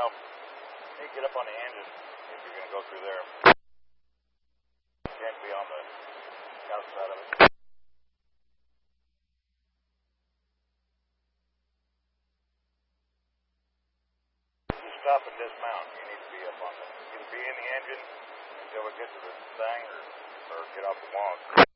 Well, you need to get up on the engine if you're going to go through there. You can't be on the outside of it. You stop and dismount. You need to be up on the, either be in the engine until we get to the thing or get off the walk.